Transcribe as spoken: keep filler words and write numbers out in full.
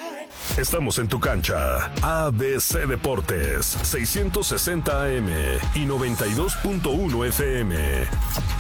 Estamos en tu cancha. A B C Deportes, seiscientos sesenta A M y noventa y dos punto uno F M.